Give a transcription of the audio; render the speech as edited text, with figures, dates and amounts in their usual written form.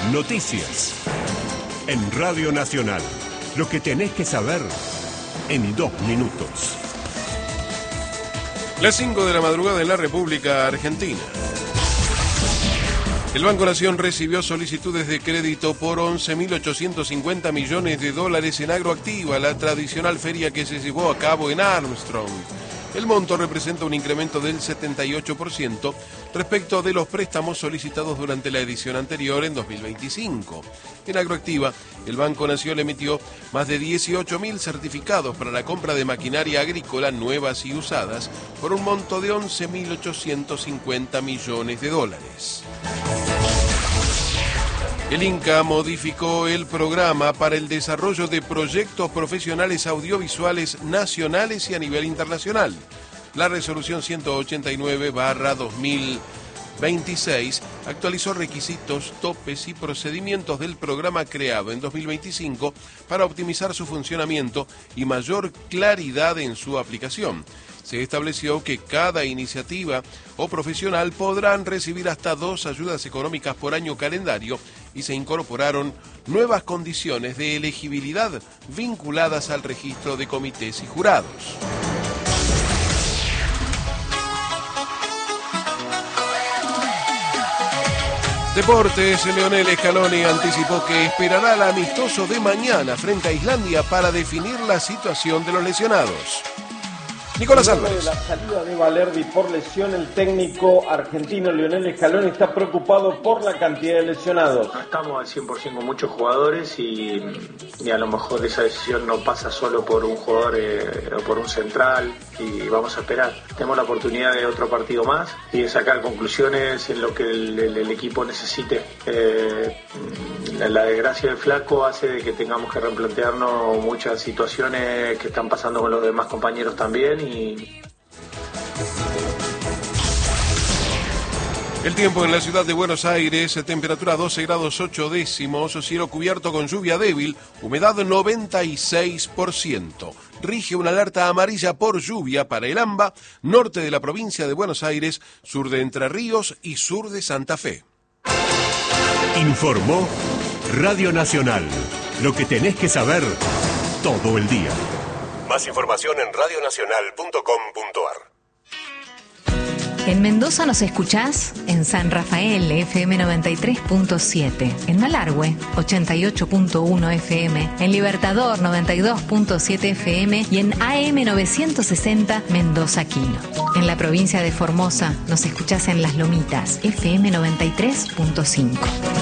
Noticias. En Radio Nacional. Lo que tenés que saber en 2 minutos. Las 5 de la madrugada en la República Argentina. El Banco Nación recibió solicitudes de crédito por 11.850 millones de dólares en Agroactiva, la tradicional feria que se llevó a cabo en Armstrong. El monto representa un incremento del 78% respecto de los préstamos solicitados durante la edición anterior en 2025. En Agroactiva, el Banco Nación emitió más de 18.000 certificados para la compra de maquinaria agrícola nuevas y usadas por un monto de 11.850 millones de dólares. El INCA modificó el programa para el desarrollo de proyectos profesionales audiovisuales nacionales y a nivel internacional. La resolución 189/2026 actualizó requisitos, topes y procedimientos del programa creado en 2025 para optimizar su funcionamiento y mayor claridad en su aplicación. Se estableció que cada iniciativa o profesional podrán recibir hasta 2 ayudas económicas por año calendario y se incorporaron nuevas condiciones de elegibilidad vinculadas al registro de comités y jurados. Deportes, Leonel Scaloni anticipó que esperará el amistoso de mañana frente a Islandia para definir la situación de los lesionados. Nicolás Álvarez. Luego de la salida de Valerdi por lesión, el técnico argentino Lionel Scaloni está preocupado por la cantidad de lesionados. No estamos al 100% con muchos jugadores y a lo mejor esa decisión no pasa solo por un jugador o por un central y vamos a esperar. Tenemos la oportunidad de otro partido más y de sacar conclusiones en lo que el equipo necesite. La desgracia del Flaco hace de que tengamos que replantearnos muchas situaciones que están pasando con los demás compañeros también. El tiempo en la ciudad de Buenos Aires, temperatura 12 grados 8 décimos, cielo cubierto con lluvia débil, humedad 96%. Rige una alerta amarilla por lluvia para el AMBA, norte de la provincia de Buenos Aires, sur de Entre Ríos y sur de Santa Fe. Informó Radio Nacional. Lo que tenés que saber todo el día. Más información en radionacional.com.ar. En Mendoza nos escuchás en San Rafael, FM 93.7, en Malargüe, 88.1 FM, en Libertador, 92.7 FM y en AM 960, Mendoza Quino. En la provincia de Formosa nos escuchás en Las Lomitas, FM 93.5.